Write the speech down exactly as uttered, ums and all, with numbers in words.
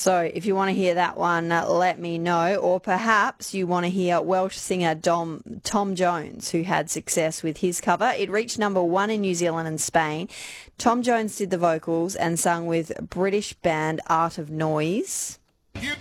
So if you want to hear that one, uh, let me know. Or perhaps you want to hear Welsh singer Dom, Tom Jones, who had success with his cover. It reached number one in New Zealand and Spain. Tom Jones did the vocals and sung with British band Art of Noise. You